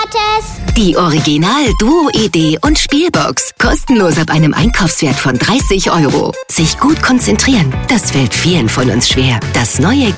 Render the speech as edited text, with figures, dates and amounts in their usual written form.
Gottes! Die Original-Duo-Idee und Spielbox. Kostenlos ab einem Einkaufswert von 30 €. Sich gut konzentrieren, das fällt vielen von uns schwer. Das neue